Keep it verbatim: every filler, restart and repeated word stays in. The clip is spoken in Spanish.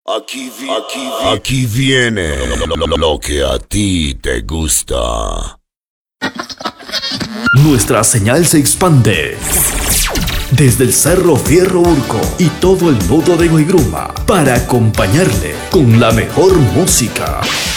Aquí, vi- aquí, vi- aquí viene lo, lo- lo que a ti te gusta. Nuestra señal se expande desde el Cerro Fierro Urco y todo el nudo de Guaygruma para acompañarle con la mejor música.